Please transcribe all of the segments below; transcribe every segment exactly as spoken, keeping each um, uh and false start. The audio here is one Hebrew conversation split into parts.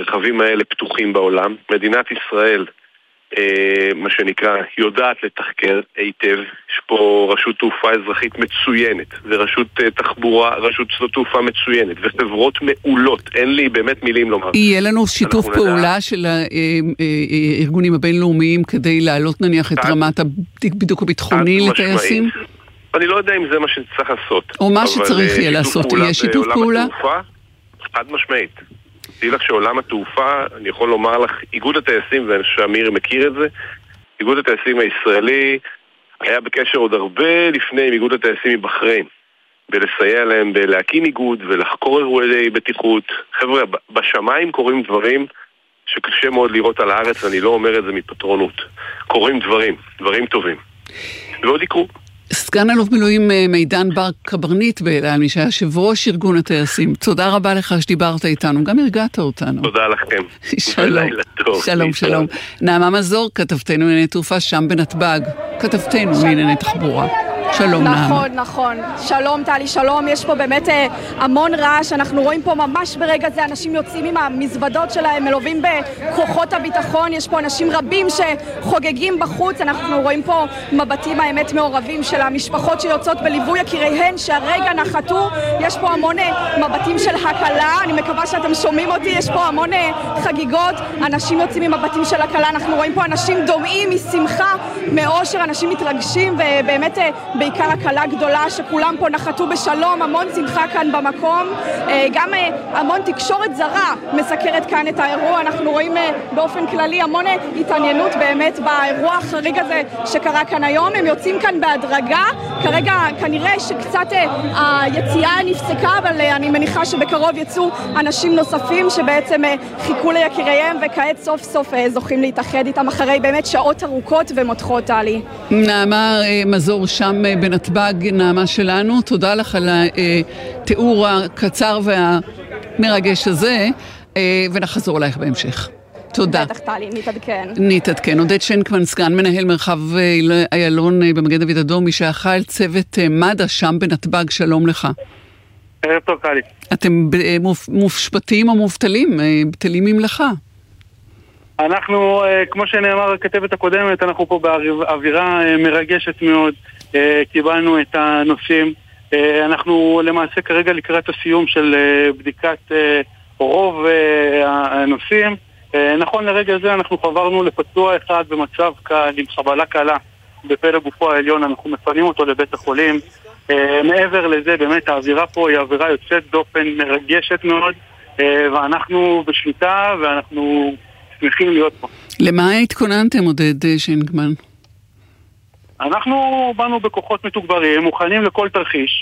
המרחבים האלה פתוחים בעולם. מדינת ישראל, אה, מה שנקרא, יודעת לתחקר היטב. יש פה רשות תעופה אזרחית מצוינת, ורשות אה, תחבורה, רשות שדות תעופה מצוינת, וחברות מעולות. אין לי באמת מילים לומר. יהיה לנו שיתוף פעולה נדע... של הארגונים הבינלאומיים כדי להעלות נניח את רמת הבידוק הביטחוני לטייסים? אני לא יודע אם זה מה שצריך לעשות. או מה שצריך יהיה לעשות. יהיה שיתוף פעולה? חד משמעית. תראי לך שעולם התעופה, אני יכול לומר לך, איגוד הטייסים, ושאמיר מכיר את זה, איגוד הטייסים הישראלי היה בקשר עוד הרבה לפני עם איגוד הטייסים מבחריין, בלסייע להם בלהקים איגוד ולחקור אירועי בטיחות. חבר'ה, בשמיים קורים דברים שקשה מאוד לראות על הארץ, ואני לא אומר את זה מפטרונות. קורים דברים, דברים טובים. ועוד יקרו. סגן אלוף מילואים מידן בר קברניט באלעל, מי שהיה יושב ראש ארגון הטייסים. תודה רבה לך שדיברת איתנו, גם הרגעת אותנו. תודה לכם. שלום, שלום, שלום. נעמה מזור, כתבתנו לענייני תעופה שם בנתב"ג, כתבתנו לענייני תחבורה. שלום נעמה. נכון, נכון. שלום טלי, שלום. יש פה באמת אה, המון רעש. אנחנו רואים פה ממש ברגע זה אנשים יוצאים עם המזוודות שלהם, מלווים בכוחות הביטחון. יש פה אנשים רבים שחוגגים בחוץ. אנחנו רואים פה מבטים האמת מעורבים של המשפחות שיוצאות בליווי יקיריהן שהרגע נחתו. יש פה המון מבטים של הקלה. אני מקווה שאתם שומעים אותי. יש פה המון חגיגות. אנשים יוצאים עם מבטים של הקלה. אנחנו רואים פה אנשים דומעים משמחה, מאושר, אנשים מתרגשים ובאמת בעיקר הקלה גדולה שכולם פה נחתו בשלום, המון שמחה כאן במקום, גם המון תקשורת זרה מסקרת כאן את האירוע. אנחנו רואים באופן כללי המון התעניינות באמת באירוע החריג הזה שקרה כאן היום. הם יוצאים כאן בהדרגה, כרגע כנראה שקצת היציאה נפסקה, אבל אני מניחה שבקרוב יצאו אנשים נוספים שבעצם חיכו ליקיריהם וכעת סוף סוף זוכים להתאחד איתם אחרי באמת שעות ארוכות ומותחות. עלי נעמה מזור שם בנתב"ג, נעמה שלנו, תודה לך על התיאור הקצר והמרגש הזה, ונחזור אלייך בהמשך. תודה. בטח טלי, נתעדכן. נתעדכן. עודד שנקמן, סגן מנהל מרחב איילון במגן דוד אדום, מי שאחראי על צוות מד"א שם בנתב"ג, שלום לך. ערב טוב טלי. אתם מופשטים או מובטלים? בטלים ממלאכה. אנחנו, כמו שנאמר הכתבת הקודמת, אנחנו פה באווירה מרגשת מאוד. קיבלנו את הנושאים. אנחנו למעשה כרגע לקראת הסיום של בדיקת רוב הנושאים. נכון לרגע זה אנחנו חברנו לפצוע אחד במצב קל עם חבלה קלה בפלג גופו העליון. אנחנו מפנים אותו לבית החולים. מעבר לזה באמת האווירה פה היא אווירה יוצאת דופן, מרגשת מאוד, ואנחנו בשליטה ואנחנו שמחים להיות פה. למה התכוננתם, עודד שנקמן? אנחנו באנו בכוחות מתוגברים, מוכנים לכל תרחיש,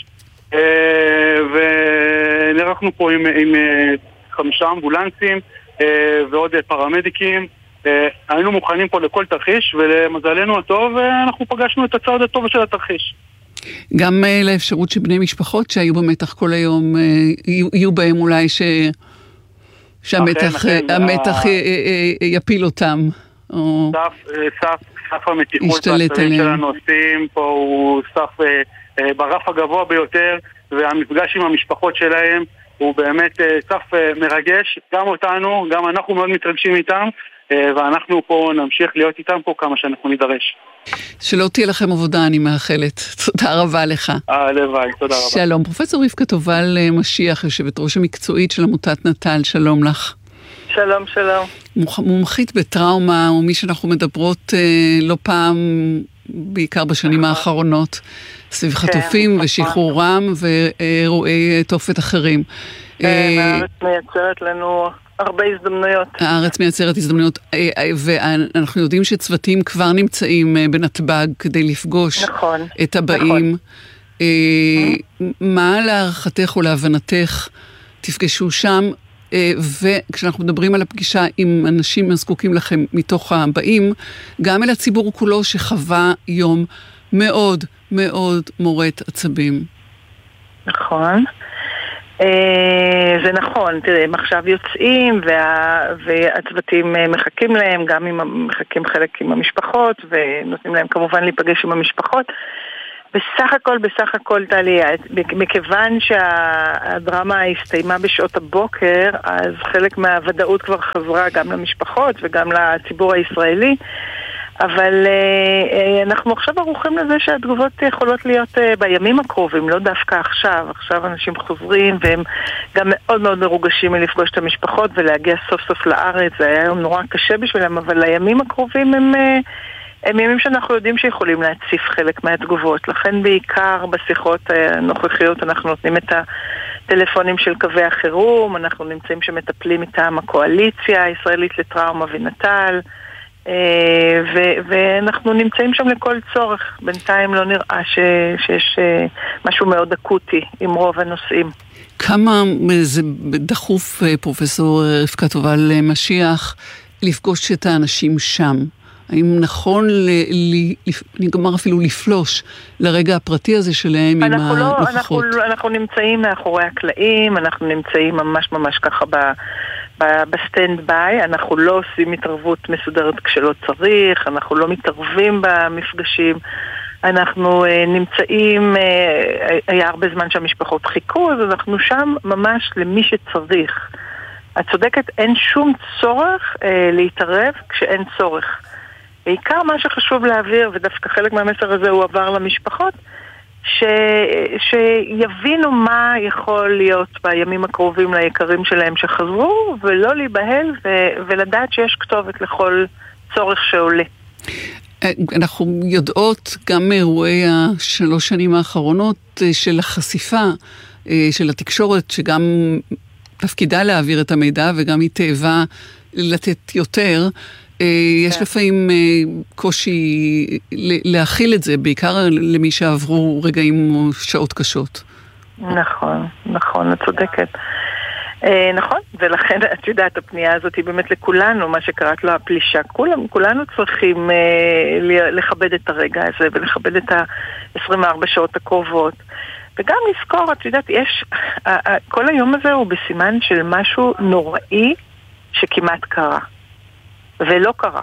ונערכנו פה עם, עם חמישה אמבולנסים ועוד פרמדיקים. היינו מוכנים פה לכל תרחיש, ולמזלנו הטוב אנחנו פגשנו את הצד הטוב של התרחיש. גם לאפשרות שבני משפחות שהיו במתח כל היום, יהיו בהם אולי ש... שהמתח המתח יפיל אותם. סף, סף, סף המתיחות והצרים של הנושאים פה הוא סף ברף הגבוה ביותר, והמפגש עם המשפחות שלהם הוא באמת סף מרגש, גם אותנו, גם אנחנו מאוד מתרגשים איתם, ואנחנו פה נמשיך להיות איתם פה כמה שאנחנו נידרש. שלא תהיה לכם עבודה, אני מאחלת. תודה רבה לך. הלוואי, תודה רבה. שלום, פרופסור רבקה תובל משיח, יושבת ראש המקצועית של עמותת נט"ל, שלום לך. שלום, שלום. מומחית בטראומה, ומי שאנחנו מדברות לא פעם, בעיקר בשנים האחרונות, סביב חטופים ושחרורם ואירועי תופת אחרים. הארץ מייצרת לנו הרבה הזדמנויות. הארץ מייצרת הזדמנויות, ואנחנו יודעים שצוותים כבר נמצאים בנתב"ג כדי לפגוש נכון, את הבאים. נכון. מה להערכתך או להבנתך תפגשו שם, וכשאנחנו מדברים על הפגישה עם אנשים הזקוקים לכם מתוך הבאים, גם אל הציבור כולו שחווה יום מאוד מאוד מורת עצבים. נכון. זה נכון, תראה, הם עכשיו יוצאים וה, והצוותים מחכים להם, גם אם מחכים חלק עם המשפחות ונותנים להם כמובן להיפגש עם המשפחות, בסך הכל, בסך הכל, טלי, מכיוון שהדרמה הסתיימה בשעות הבוקר, אז חלק מהוודאות כבר חזרה גם למשפחות וגם לציבור הישראלי, אבל אה, אנחנו עכשיו ערוכים לזה שהתגובות יכולות להיות אה, בימים הקרובים, לא דווקא עכשיו. עכשיו אנשים חוזרים והם גם מאוד מאוד מרוגשים מלפגוש את המשפחות ולהגיע סוף סוף לארץ. זה היה יום נורא קשה בשבילם, אבל הימים הקרובים הם... אה, הם ימים שאנחנו יודעים שיכולים להציף חלק מהתגובות. לכן בעיקר בשיחות הנוכחיות אנחנו נותנים את הטלפונים של קווי החירום, אנחנו נמצאים שמטפלים איתם הקואליציה הישראלית לטראומה ונטל, ואנחנו נמצאים שם לכל צורך. בינתיים לא נראה שיש משהו מאוד אקוטי עם רוב הנושאים. כמה זה דחוף, פרופסור רבקה תובל משיח, לפגוש את האנשים שם? האם נכון, אני גמר אפילו לפלוש לרגע הפרטי הזה שלהם עם הנוכחות? אנחנו, אנחנו נמצאים מאחורי הקלעים, אנחנו נמצאים ממש ממש ככה בסטנד ביי, אנחנו לא עושים התערבות מסודרת כשלא צריך, אנחנו לא מתערבים במפגשים, אנחנו נמצאים, היה הרבה זמן שהמשפחות חיכו, אז אנחנו שם ממש למי שצריך. את צודקת, אין שום צורך להתערב כשאין צורך. בעיקר מה שחשוב להעביר, ודווקא חלק מהמסר הזה הוא עבר למשפחות, ש... שיבינו מה יכול להיות בימים הקרובים ליקרים שלהם שחזרו, ולא להיבהל ו... ולדעת שיש כתובת לכל צורך שעולה. אנחנו יודעות גם מאירועי השלוש שנים האחרונות של החשיפה של התקשורת, שגם תפקידה להעביר את המידע וגם היא תאבה לתת יותר, יש לפעמים קושי להכיל את זה, בעיקר למי שעברו רגעים או שעות קשות. נכון, נכון, את צודקת. נכון, ולכן את יודעת, הפנייה הזאת היא באמת לכולנו, מה שקראת לו הפלישה. כולנו צריכים לכבד את הרגע הזה ולכבד את ה-עשרים וארבע שעות הקרובות. וגם לזכור, את יודעת, יש, כל היום הזה הוא בסימן של משהו נוראי שכמעט קרה. ולא קרה.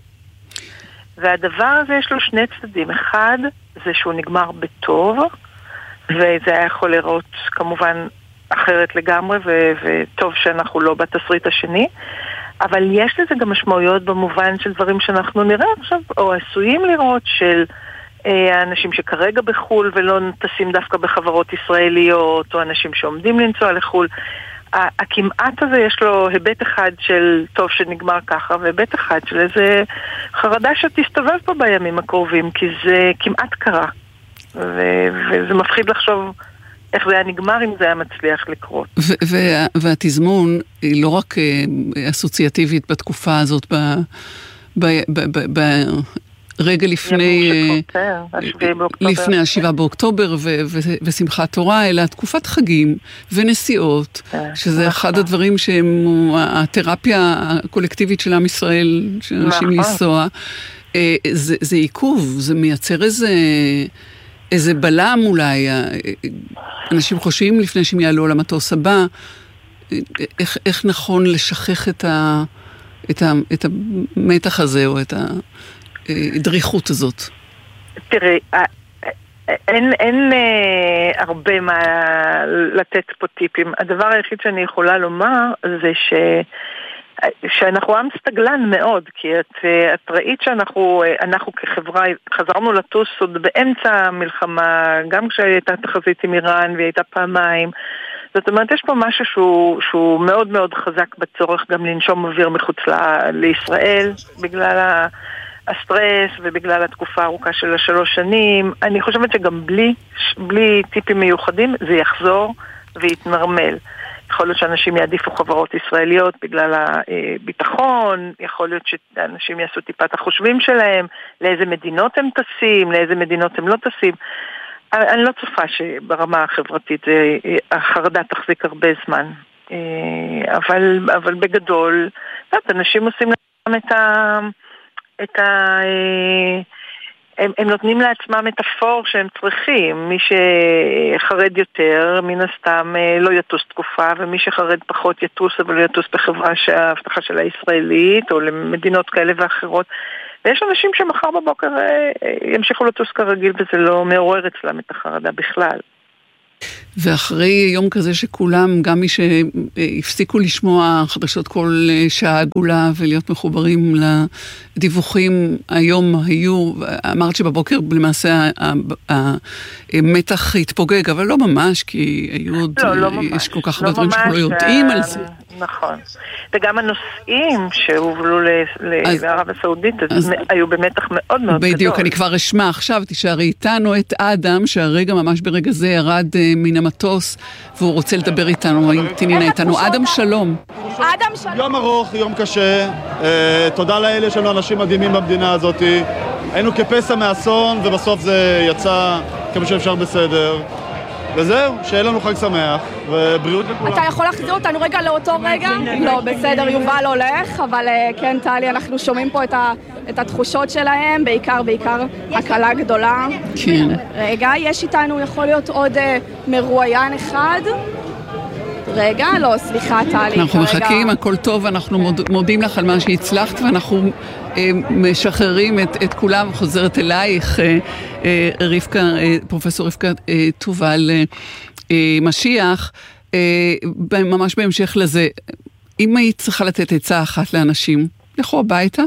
והדבר הזה יש לו שני צדדים. אחד, זה שהוא נגמר בטוב, וזה היה יכול לראות כמובן אחרת לגמרי, ו- וטוב שאנחנו לא בתסריט השני, אבל יש לזה גם משמעויות במובן של דברים שאנחנו נראה עכשיו, או עשויים לראות של אה, האנשים שכרגע בחול ולא טסים דווקא בחברות ישראליות, או אנשים שעומדים לנסוע לחול. הכמעט הזה יש לו היבט אחד של טוב שנגמר ככה, והיבט אחד של איזה חרדה שתסתובב פה בימים הקרובים, כי זה כמעט קרה. ו- וזה מפחיד לחשוב איך זה היה נגמר אם זה היה מצליח לקרות. ו- וה- והתזמון היא לא רק אסוציאטיבית בתקופה הזאת, ב- ב- ב- ב- ב- רגע לפני לפני השבעה באוקטובר ושמחת תורה, אלא תקופת חגים ונסיעות, שזה אחד הדברים שהם התרפיה הקולקטיבית של עם ישראל, שאנשים לנסוע. זה עיכוב, זה מייצר איזה איזה בלם אולי. אנשים חושבים לפני שהם יעלו על המטוס הבא, איך נכון לשכח את המתח הזה או את ה דריכות הזאת. תראי, אין, אין אה, הרבה מה לתת פה טיפים. הדבר היחיד שאני יכולה לומר זה ש, שאנחנו עם סטגלן מאוד, כי את, את ראית שאנחנו אנחנו כחברה חזרנו לטוס עוד באמצע המלחמה, גם כשהייתה תחזית עם איראן והיא הייתה פעמיים. זאת אומרת, יש פה משהו שהוא, שהוא מאוד מאוד חזק בצורך גם לנשום אוויר מחוץ ל, לישראל, בגלל ה... הסטרס ובגלל התקופה הארוכה של השלוש שנים. אני חושבת שגם בלי, בלי טיפים מיוחדים זה יחזור ויתנרמל. יכול להיות שאנשים יעדיפו חברות ישראליות בגלל הביטחון, יכול להיות שאנשים יעשו טיפת החושבים שלהם, לאיזה מדינות הם טסים, לאיזה מדינות הם לא טסים. אני לא צופה שברמה החברתית החרדה תחזיק הרבה זמן. אבל, אבל בגדול, אנשים עושים להם את ה... את ה... הם, הם נותנים לעצמם את הפור שהם צריכים. מי שחרד יותר, מן הסתם לא יטוס תקופה, ומי שחרד פחות יטוס, אבל יטוס בחברה שההבטחה שלה ישראלית, או למדינות כאלה ואחרות. ויש אנשים שמחר בבוקר ימשיכו לטוס כרגיל, וזה לא מעורר אצלם את החרדה בכלל. ואחרי יום כזה שכולם, גם מי שהפסיקו לשמוע חדשות כל שעה עגולה ולהיות מחוברים לדיווחים, היום היו, אמרת שבבוקר למעשה המתח התפוגג, אבל לא ממש, כי היו עוד, לא, לא ממש. יש כל כך הרבה דברים שאנחנו לא יודעים על זה. נכון. וגם הנושאים שהובלו לערב הסעודית היו במתח מאוד מאוד גדול. בדיוק, אני כבר אשמע עכשיו, תשארי איתנו את אדם, שהרגע ממש ברגע זה ירד מן המטוס, והוא רוצה לדבר איתנו, תנינה איתנו. אדם שלום. אדם שלום. יום ארוך, יום קשה, תודה לאלה שלנו אנשים מדהימים במדינה הזאת, היינו כפסע מאסון ובסוף זה יצא כמה שאפשר בסדר. וזהו, שיהיה לנו חג שמח, ובריאות לכולם. אתה יכול להחזיר אותנו רגע לאותו רגע? לא, בסדר, יובל הולך, אבל כן, טלי, אנחנו שומעים פה את התחושות שלהם, בעיקר, בעיקר הקלה גדולה. כן. רגע, יש איתנו, יכול להיות עוד מרואיין אחד? רגע, לא, סליחה, טלי. אנחנו מחכים, הכל טוב, אנחנו מודים לך על מה שהצלחת, ואנחנו משחררים את, את כולם, חוזרת אלייך, רבקה, פרופסור רבקה תובל משיח, ממש בהמשך לזה, אם היית צריכה לתת עצה אחת לאנשים, לכו הביתה?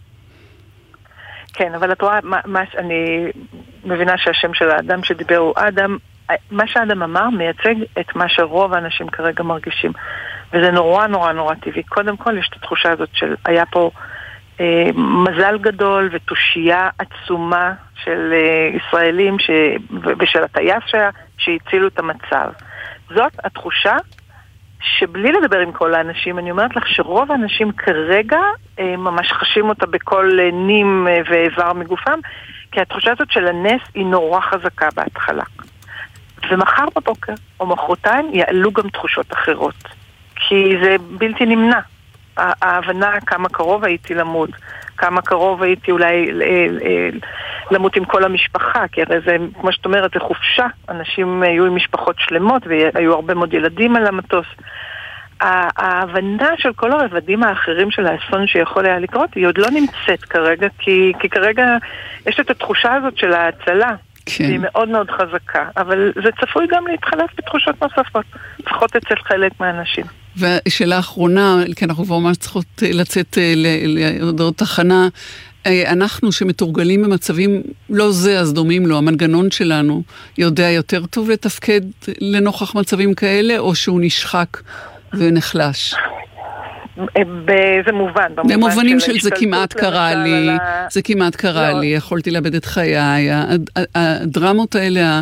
כן, אבל את רואה, מה, מה, אני מבינה שהשם של האדם שדיבר הוא אדם, מה שאדם אמר מייצג את מה שרוב האנשים כרגע מרגישים, וזה נורא נורא נורא טבעי. קודם כל יש את התחושה הזאת של היה פה אה, מזל גדול ותושייה עצומה של אה, ישראלים ש... ושל הטייס שהיה שהצילו את המצב. זאת התחושה שבלי לדבר עם כל האנשים, אני אומרת לך שרוב האנשים כרגע אה, ממש חשים אותה בכל אה, נים אה, ואיבר מגופם, כי התחושה הזאת של הנס היא נורא חזקה בהתחלה. ומחר בבוקר או מחרתיים יעלו גם תחושות אחרות, כי זה בלתי נמנע. ההבנה כמה קרוב הייתי למות, כמה קרוב הייתי אולי למות עם כל המשפחה, כי הרי זה, כמו שאת אומרת, זה חופשה, אנשים היו עם משפחות שלמות והיו הרבה מאוד ילדים על המטוס. ההבנה של כל הרבדים האחרים של האסון שיכול היה לקרות היא עוד לא נמצאת כרגע, כי, כי כרגע יש את התחושה הזאת של ההצלה. כן. היא מאוד מאוד חזקה, אבל זה צפוי גם להתחלף בתחושות נוספות, לפחות אצל חלק מהאנשים. ושאלה האחרונה, כי אנחנו כבר ממש צריכות לצאת להודעות תחנה, אנחנו שמתורגלים במצבים לא זה, אז דומים לו, המנגנון שלנו יודע יותר טוב לתפקד לנוכח מצבים כאלה, או שהוא נשחק ונחלש? באיזה מובן? במובנים של זה כמעט קרה לי, זה כמעט קרה לי, יכולתי לאבד את חיי, הדרמות האלה,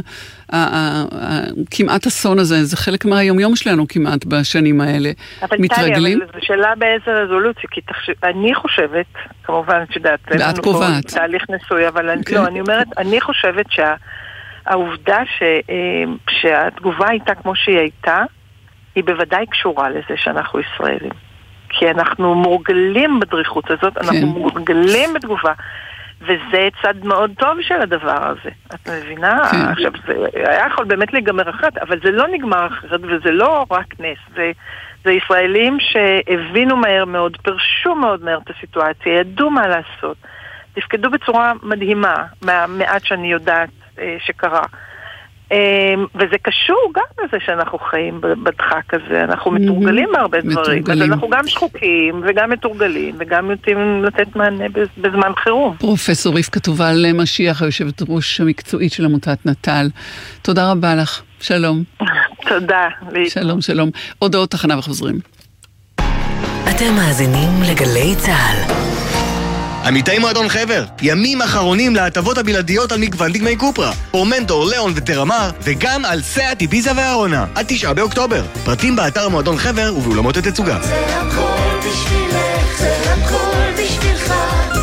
כמעט אסון הזה, זה חלק מהיומיום שלנו כמעט בשנים האלה. מתרגלים? אבל זו שאלה באיזה רזולוציה, כי אני חושבת, כמובן שדעת, ואת קובעת. תהליך ניסוי, אבל לא, אני אומרת, אני חושבת שהעובדה שהתגובה הייתה כמו שהיא הייתה, היא בוודאי קשורה לזה שאנחנו ישראלים. כי אנחנו מורגלים בדריכות הזאת, אנחנו כן. מורגלים בתגובה, וזה צד מאוד טוב של הדבר הזה. את מבינה? כן. עכשיו, זה היה יכול באמת להיגמר אחרת, אבל זה לא נגמר אחרת, וזה לא רק נס. זה, זה ישראלים שהבינו מהר מאוד, פרשו מאוד מהר את הסיטואציה, ידעו מה לעשות, תפקדו בצורה מדהימה, מהמעט שאני יודעת שקרה. וזה קשור גם לזה שאנחנו חיים בדחק הזה, אנחנו מתורגלים בהרבה דברים, אז אנחנו גם שחוקים וגם מתורגלים וגם יודעים לתת מענה בזמן חירום. פרופסור רבקה תובל משיח, היושבת ראש המקצועית של עמותת נט"ל, תודה רבה לך, שלום. תודה. שלום, שלום. הודעות תחנה וחוזרים. אתם מאזינים לגלי צהל. עמיתי מועדון חבר, ימים אחרונים להטבות הבלעדיות על מגוון דגמי קופרה, פורמנטור, ליאון וטרמר, וגם על סאט, איביזה והארונה, עד תשעה באוקטובר. פרטים באתר מועדון חבר ובאולמות התצוגה. זה הכל בשבילך, זה הכל בשבילך,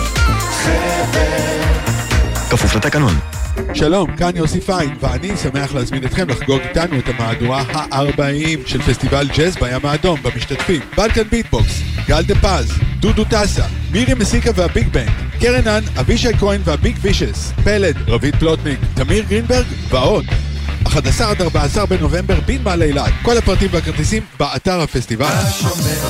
חבר. כפוף לתקנון. שלום, כאן יוסי פיין, ואני שמח להזמין אתכם לחגוג איתנו את המהדורה ה-ארבעים של פסטיבל ג'אז בים האדום, במשתתפים בלקן ביטבוקס, גל דה פז, דודו טסה, מירי מסיקה והביג בנד, קרנן, אבישי כהן והביג וישס, פלד, רבית פלוטניק, תמיר גרינברג ועוד. אחד עשר עד ארבעה עשר בנובמבר בין מעלה אילת. כל הפרטים והכרטיסים באתר הפסטיבל.